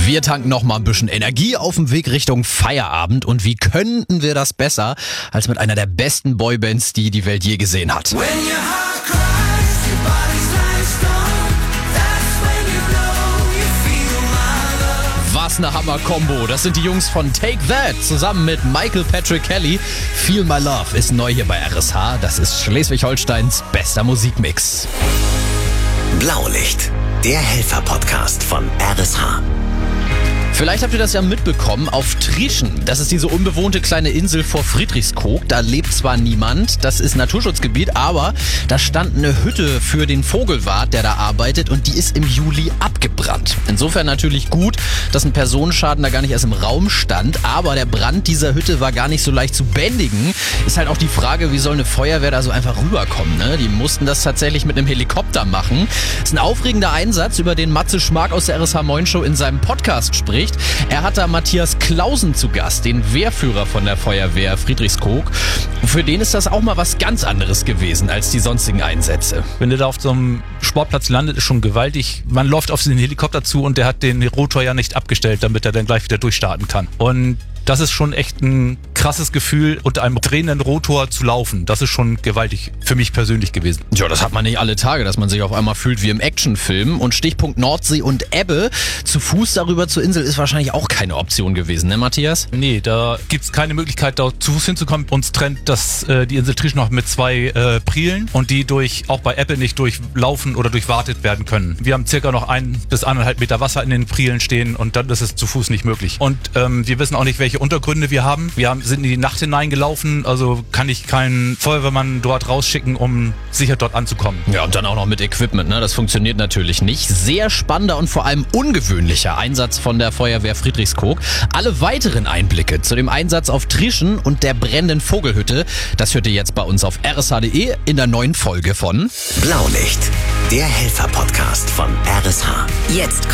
Wir tanken noch mal ein bisschen Energie auf dem Weg Richtung Feierabend. Und wie könnten wir das besser als mit einer der besten Boybands, die die Welt je gesehen hat? Was eine Hammer-Kombo. Das sind die Jungs von Take That zusammen mit Michael Patrick Kelly. Feel My Love ist neu hier bei RSH. Das ist Schleswig-Holsteins bester Musikmix. Blaulicht, der Helfer-Podcast von RSH. Vielleicht habt ihr das ja mitbekommen, auf Trieschen, das ist diese unbewohnte kleine Insel vor Friedrichskoog, da lebt zwar niemand, das ist Naturschutzgebiet, aber da stand eine Hütte für den Vogelwart, der da arbeitet, und die ist im Juli abgebrannt. Insofern natürlich gut, dass ein Personenschaden da gar nicht erst im Raum stand, aber der Brand dieser Hütte war gar nicht so leicht zu bändigen. Ist halt auch die Frage, wie soll eine Feuerwehr da so einfach rüberkommen, ne? Die mussten das tatsächlich mit einem Helikopter machen. Ist ein aufregender Einsatz, über den Matze Schmark aus der RSH Moin Show in seinem Podcast spricht. Er hat da Matthias Clausen zu Gast, den Wehrführer von der Feuerwehr Friedrichskoog. Für den ist das auch mal was ganz anderes gewesen als die sonstigen Einsätze. Wenn der da auf so einem Sportplatz landet, ist schon gewaltig. Man läuft auf den Helikopter zu und der hat den Rotor ja nicht abgestellt, damit er dann gleich wieder durchstarten kann. Und das ist schon echt ein krasses Gefühl, unter einem drehenden Rotor zu laufen. Das ist schon gewaltig für mich persönlich gewesen. Ja, das hat man nicht alle Tage, dass man sich auf einmal fühlt wie im Actionfilm. Und Stichpunkt Nordsee und Ebbe, zu Fuß darüber zur Insel ist wahrscheinlich auch keine Option gewesen, ne Matthias? Nee, da gibt's keine Möglichkeit, da zu Fuß hinzukommen. Uns trennt die Insel Trieschen noch mit 2 Prielen und die auch bei Ebbe nicht durchlaufen oder durchwartet werden können. Wir haben circa noch 1 bis 1,5 Meter Wasser in den Prielen stehen und dann ist es zu Fuß nicht möglich. Und wir wissen auch nicht, welche Untergründe wir haben. Sind in die Nacht hineingelaufen, also kann ich keinen Feuerwehrmann dort rausschicken, um sicher dort anzukommen. Ja, und dann auch noch mit Equipment, ne? Das funktioniert natürlich nicht. Sehr spannender und vor allem ungewöhnlicher Einsatz von der Feuerwehr Friedrichskoog. Alle weiteren Einblicke zu dem Einsatz auf Trieschen und der brennenden Vogelhütte, das hört ihr jetzt bei uns auf rsh.de in der neuen Folge von Blaulicht, der Helfer-Podcast von RSH. Jetzt